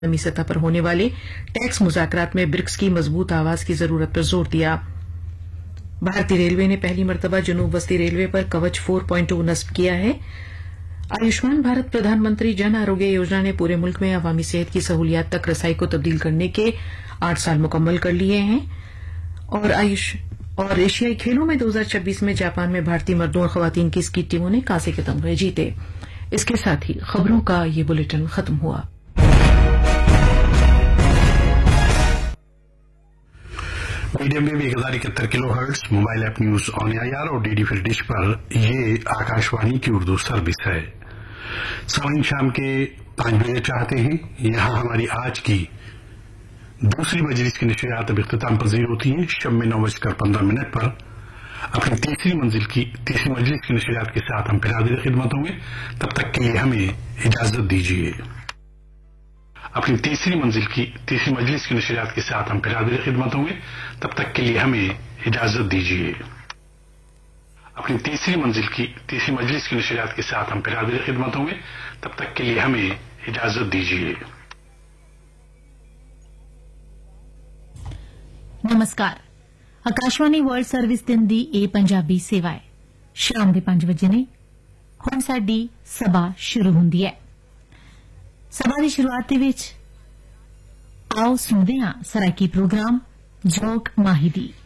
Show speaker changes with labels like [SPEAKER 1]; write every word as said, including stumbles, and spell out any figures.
[SPEAKER 1] आलमी सतह पर होने वाले टैक्स मुज़ाकरात में ब्रिक्स की मजबूत आवाज की जरूरत पर जोर दिया। भारतीय रेलवे ने पहली मरतबा जनूब वस्ती रेलवे पर कवच फोर पॉइंट टू नस्ब किया है। आयुष्मान भारत प्रधानमंत्री जन आरोग्य योजना ने पूरे मुल्क में अवामी सेहत की सहूलियात तक रसाई को तब्दील करने के आठ साल मुकम्मल कर लिए हैं। और आयुष और एशियाई खेलों में दो हजार छब्बीस में जापान में भारतीय मर्दों और खवातीन की स्कीट टीमों ने कांसे के तमगे जीते। इसके साथ ही खबरों का ये बुलेटिन खत्म हुआ।
[SPEAKER 2] मीडियम वेव एक हजार इकहत्तर kilo hertz, mobile app news on AIR और डीडी फिर डिश पर ये आकाशवाणी की उर्दू सर्विस है। समय शाम के पांच बजे चाहते हैं। यहां हमारी आज की दूसरी मजलिस की नशरियात अब इख्तिताम पजीर होती है। शब में नौ बजकर पंद्रह मिनट पर अपनी तीसरी मंजिल की तीसरी मजलिस की नशरियात के साथ हम फिर हाजिर खिदमत होंगे। तब तक के लिए हमें इजाजत दीजिए। अपनी तीसरी मंजिल की तीसरी मजलिस की नशरियात के साथ हम फिर हाजिर खिदमत होंगे। तब तक के लिए हमें इजाजत दीजिए। अपनी तीसरी मंजिल की तीसरी मजलिस की नशरियात के साथ हम फिर हाजिर खिदमत होंगे। तब तक के लिए हमें इजाजत दीजिए।
[SPEAKER 3] नमस्कार। आकाशवाणी वर्ल्ड सर्विस दिन दी ए पंजाबी सेवा है। शाम के पांच बजे ने हुण साडी सभा शुरू हुंदी है। सभा की शुरुआत विच आओ सुनदे हां सराकी प्रोग्राम जोक माहिदी।